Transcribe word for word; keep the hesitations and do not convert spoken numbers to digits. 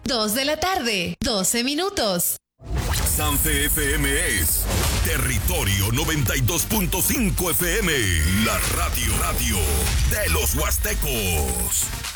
dos de la tarde, doce minutos. Sanfe F M es Territorio noventa y dos punto cinco F M, la radio, radio de los Huastecos.